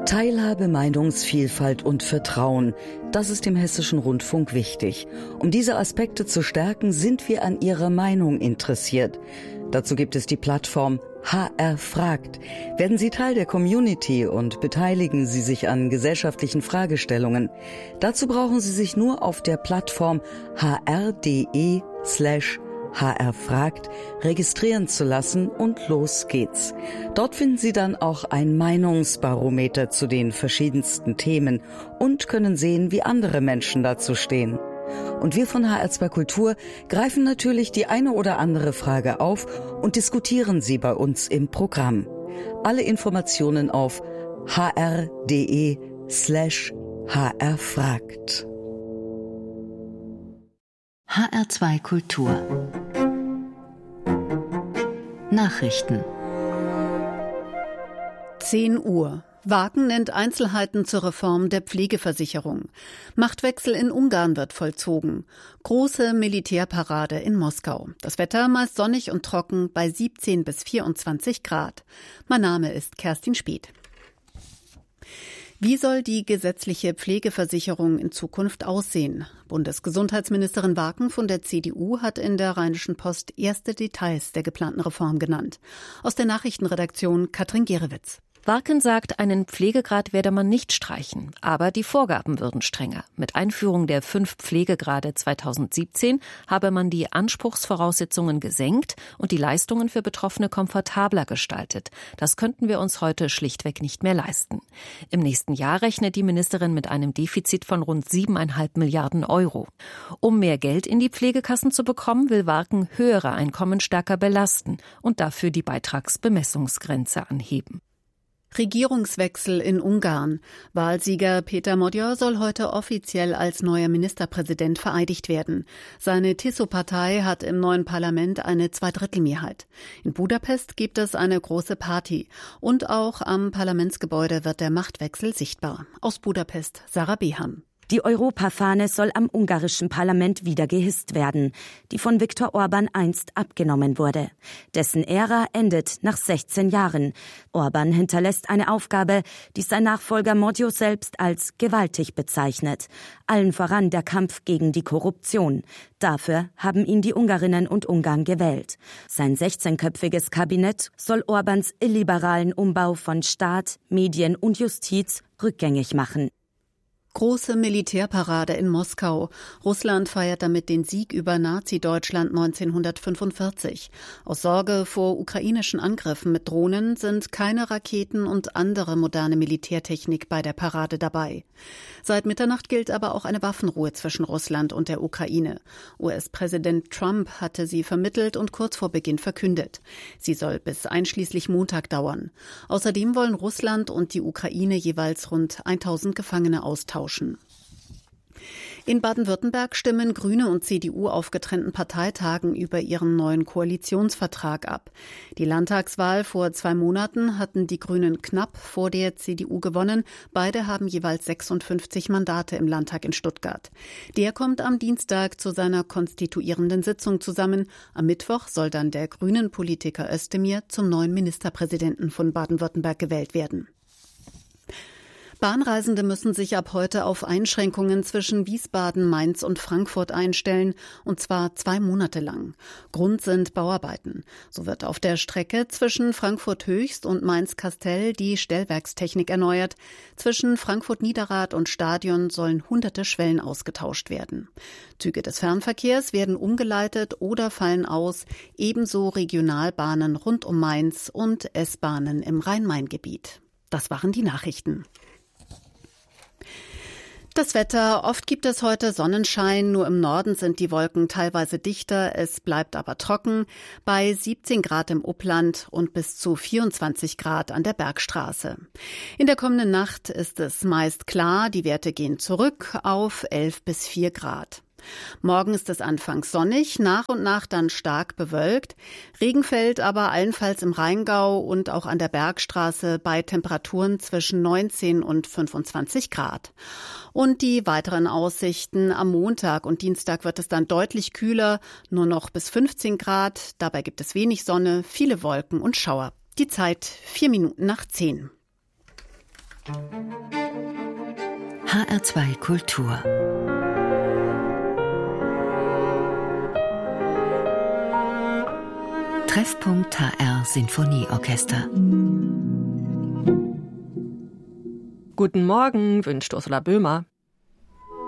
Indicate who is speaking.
Speaker 1: Teilhabe, Meinungsvielfalt und Vertrauen, das ist dem Hessischen Rundfunk wichtig. Um diese Aspekte zu stärken, sind wir an Ihrer Meinung interessiert. Dazu gibt es die Plattform HR fragt. Werden Sie Teil der Community und beteiligen Sie sich an gesellschaftlichen Fragestellungen. Dazu brauchen Sie sich nur auf der Plattform hr.de/HR fragt registrieren zu lassen und los geht's. Dort finden Sie dann auch ein Meinungsbarometer zu den verschiedensten Themen und können sehen, wie andere Menschen dazu stehen. Und wir von HR2 Kultur greifen natürlich die eine oder andere Frage auf und diskutieren sie bei uns im Programm. Alle Informationen auf hr.de/HR fragt.
Speaker 2: HR2 Kultur Nachrichten
Speaker 3: 10 Uhr. Wagen nennt Einzelheiten zur Reform der Pflegeversicherung. Machtwechsel in Ungarn wird vollzogen. Große Militärparade in Moskau. Das Wetter meist sonnig und trocken bei 17 bis 24 Grad. Mein Name ist Kerstin Speth. Wie soll die gesetzliche Pflegeversicherung in Zukunft aussehen? Bundesgesundheitsministerin Waken von der CDU hat in der Rheinischen Post erste Details der geplanten Reform genannt. Aus der Nachrichtenredaktion Katrin Gerewitz.
Speaker 4: Waken sagt, einen Pflegegrad werde man nicht streichen, aber die Vorgaben würden strenger. Mit Einführung der 5 Pflegegrade 2017 habe man die Anspruchsvoraussetzungen gesenkt und die Leistungen für Betroffene komfortabler gestaltet. Das könnten wir uns heute schlichtweg nicht mehr leisten. Im nächsten Jahr rechnet die Ministerin mit einem Defizit von rund 7,5 Milliarden Euro. Um mehr Geld in die Pflegekassen zu bekommen, will Waken höhere Einkommen stärker belasten und dafür die Beitragsbemessungsgrenze anheben.
Speaker 3: Regierungswechsel in Ungarn. Wahlsieger Péter Magyar soll heute offiziell als neuer Ministerpräsident vereidigt werden. Seine TISO-Partei hat im neuen Parlament eine Zweidrittelmehrheit. In Budapest gibt es eine große Party. Und auch am Parlamentsgebäude wird der Machtwechsel sichtbar. Aus Budapest, Sarah Beham.
Speaker 5: Die Europafahne soll am ungarischen Parlament wieder gehisst werden, die von Viktor Orbán einst abgenommen wurde. Dessen Ära endet nach 16 Jahren. Orbán hinterlässt eine Aufgabe, die sein Nachfolger Magyar selbst als gewaltig bezeichnet. Allen voran der Kampf gegen die Korruption. Dafür haben ihn die Ungarinnen und Ungarn gewählt. Sein 16-köpfiges Kabinett soll Orbáns illiberalen Umbau von Staat, Medien und Justiz rückgängig machen.
Speaker 3: Große Militärparade in Moskau. Russland feiert damit den Sieg über Nazi-Deutschland 1945. Aus Sorge vor ukrainischen Angriffen mit Drohnen sind keine Raketen und andere moderne Militärtechnik bei der Parade dabei. Seit Mitternacht gilt aber auch eine Waffenruhe zwischen Russland und der Ukraine. US-Präsident Trump hatte sie vermittelt und kurz vor Beginn verkündet. Sie soll bis einschließlich Montag dauern. Außerdem wollen Russland und die Ukraine jeweils rund 1000 Gefangene austauschen. In Baden-Württemberg stimmen Grüne und CDU auf getrennten Parteitagen über ihren neuen Koalitionsvertrag ab. Die Landtagswahl vor 2 Monaten hatten die Grünen knapp vor der CDU gewonnen. Beide haben jeweils 56 Mandate im Landtag in Stuttgart. Der kommt am Dienstag zu seiner konstituierenden Sitzung zusammen. Am Mittwoch soll dann der Grünen-Politiker Özdemir zum neuen Ministerpräsidenten von Baden-Württemberg gewählt werden. Bahnreisende müssen sich ab heute auf Einschränkungen zwischen Wiesbaden, Mainz und Frankfurt einstellen, und zwar 2 Monate lang. Grund sind Bauarbeiten. So wird auf der Strecke zwischen Frankfurt Höchst und Mainz-Kastel die Stellwerkstechnik erneuert. Zwischen Frankfurt-Niederrad und Stadion sollen hunderte Schwellen ausgetauscht werden. Züge des Fernverkehrs werden umgeleitet oder fallen aus, ebenso Regionalbahnen rund um Mainz und S-Bahnen im Rhein-Main-Gebiet. Das waren die Nachrichten. Das Wetter. Oft gibt es heute Sonnenschein, nur im Norden sind die Wolken teilweise dichter, es bleibt aber trocken, bei 17 Grad im Upland und bis zu 24 Grad an der Bergstraße. In der kommenden Nacht ist es meist klar, die Werte gehen zurück auf 11 bis 4 Grad. Morgen ist es anfangs sonnig, nach und nach dann stark bewölkt. Regen fällt aber allenfalls im Rheingau und auch an der Bergstraße bei Temperaturen zwischen 19 und 25 Grad. Und die weiteren Aussichten: am Montag und Dienstag wird es dann deutlich kühler, nur noch bis 15 Grad. Dabei gibt es wenig Sonne, viele Wolken und Schauer. Die Zeit 4 Minuten nach 10.
Speaker 2: HR2 Kultur. Treffpunkt HR Sinfonieorchester.
Speaker 6: Guten Morgen, wünscht Ursula Böhmer.